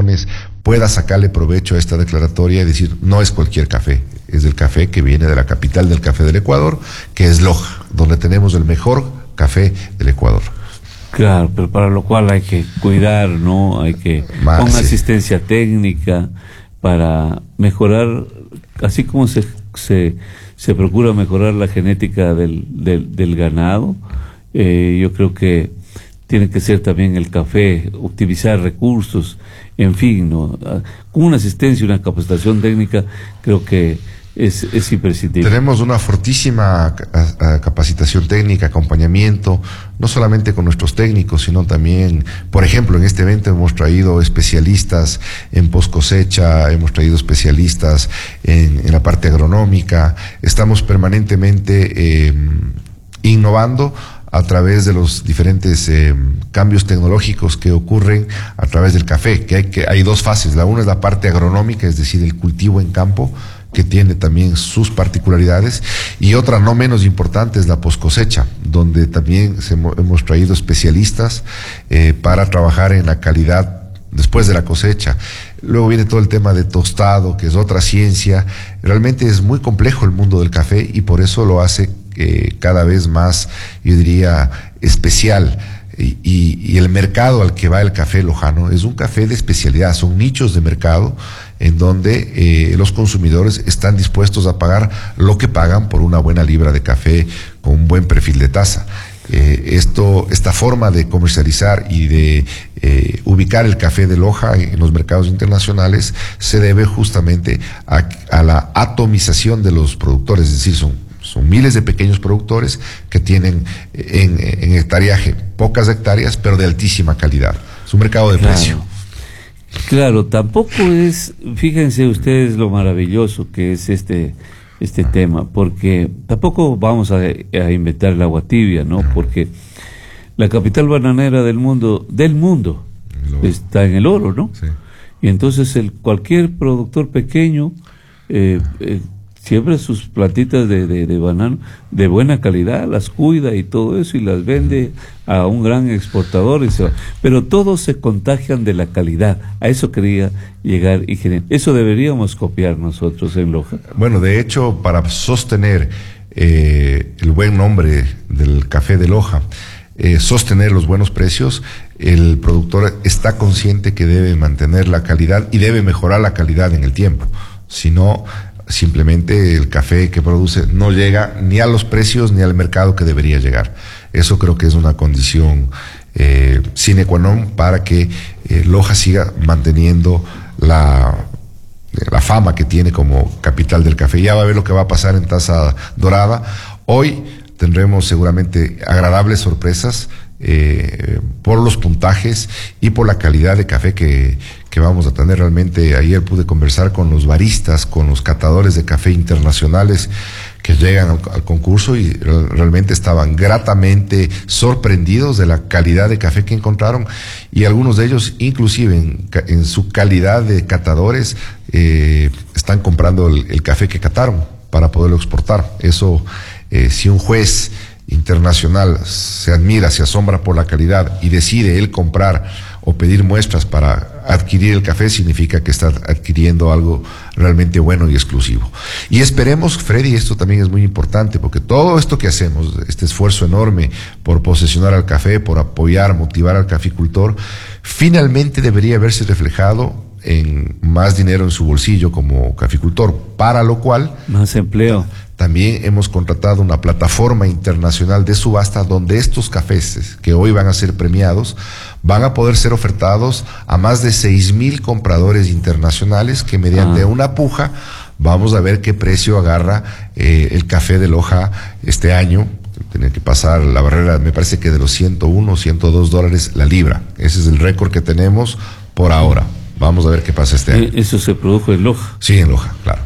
Borbones pueda sacarle provecho a esta declaratoria y decir, no es cualquier café, es el café que viene de la capital del café del Ecuador, que es Loja, donde tenemos el mejor café del Ecuador. Claro, pero para lo cual hay que cuidar, ¿no? Hay que con asistencia técnica para mejorar, así como se procura mejorar la genética del ganado. Yo creo que tiene que ser también el café, optimizar recursos, en fin, ¿no? Con una asistencia y una capacitación técnica, creo que es imprescindible. Tenemos una fortísima capacitación técnica, acompañamiento, no solamente con nuestros técnicos, sino también, por ejemplo, en este evento hemos traído especialistas en post cosecha, hemos traído especialistas en la parte agronómica, estamos permanentemente innovando a través de los diferentes cambios tecnológicos que ocurren a través del café, que hay dos fases. La una es la parte agronómica, es decir, el cultivo en campo, que tiene también sus particularidades, y otra no menos importante es la poscosecha, donde también hemos traído especialistas para trabajar en la calidad después de la cosecha. Luego viene todo el tema de tostado, que es otra ciencia. Realmente es muy complejo el mundo del café y por eso lo hace cada vez más, yo diría, especial. Y el mercado al que va el café lojano es un café de especialidad, son nichos de mercado en donde los consumidores están dispuestos a pagar lo que pagan por una buena libra de café con un buen perfil de taza. Esta forma de comercializar y de ubicar el café de Loja en los mercados internacionales se debe justamente a la atomización de los productores, es decir, son miles de pequeños productores que tienen en hectareaje pocas hectáreas, pero de altísima calidad. Es un mercado de precio. Claro, tampoco es, fíjense ustedes lo maravilloso que es este tema, porque tampoco vamos a inventar el agua tibia, ¿no? Porque la capital bananera del mundo está en el oro, ¿no? Sí. Y entonces cualquier productor pequeño siembra sus plantitas de banano de buena calidad, las cuida y todo eso, y las vende a un gran exportador, pero todos se contagian de la calidad. A eso quería llegar y eso deberíamos copiar nosotros en Loja. Bueno, de hecho, para sostener el buen nombre del café de Loja, sostener los buenos precios, el productor está consciente que debe mantener la calidad y debe mejorar la calidad en el tiempo. Si no, simplemente el café que produce no llega ni a los precios ni al mercado que debería llegar. Eso creo que es una condición sine qua non para que Loja siga manteniendo la fama que tiene como capital del café. Ya va a ver lo que va a pasar en Taza Dorada. Hoy tendremos seguramente agradables sorpresas por los puntajes y por la calidad de café que vamos a tener. Realmente ayer pude conversar con los baristas, con los catadores de café internacionales que llegan al concurso y realmente estaban gratamente sorprendidos de la calidad de café que encontraron, y algunos de ellos inclusive en su calidad de catadores están comprando el café que cataron para poderlo exportar. Eso, si un juez internacional se admira, se asombra por la calidad y decide él comprar o pedir muestras para adquirir el café, significa que está adquiriendo algo realmente bueno y exclusivo. Y esperemos, Freddy, esto también es muy importante, porque todo esto que hacemos, este esfuerzo enorme por posesionar al café, por apoyar, motivar al caficultor, finalmente debería verse reflejado en más dinero en su bolsillo como caficultor, para lo cual más empleo. También hemos contratado una plataforma internacional de subasta donde estos cafés que hoy van a ser premiados van a poder ser ofertados a más de 6,000 compradores internacionales que mediante una puja vamos a ver qué precio agarra el café de Loja este año. Tiene que pasar la barrera, me parece que de los $101, $102 la libra. Ese es el récord que tenemos por ahora. Vamos a ver qué pasa este año. ¿Eso se produjo en Loja? Sí, en Loja, claro.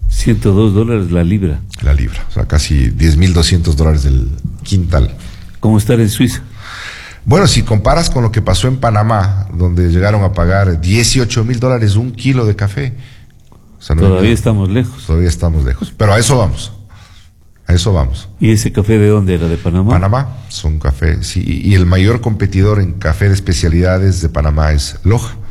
$102 la libra. La libra, o sea, casi $10,200 del quintal. ¿Cómo estar en Suiza? Bueno, si comparas con lo que pasó en Panamá, donde llegaron a pagar $18,000 un kilo de café. O sea, todavía estamos lejos. Todavía estamos lejos, pero a eso vamos. A eso vamos. ¿Y ese café de dónde era? ¿De Panamá? Panamá, son café, sí. Y el mayor competidor en café de especialidades de Panamá es Loja.